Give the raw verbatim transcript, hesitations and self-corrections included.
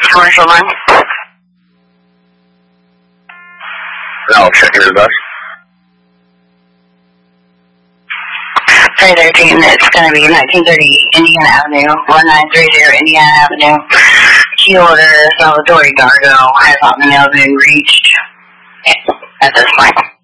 Commercial line. No, checking the bus. Hey there, team. It's going to be nineteen thirty Indiana Avenue, one nine three zero Indiana Avenue. Key order Salvatore Gargo has not been able to be reached at this point.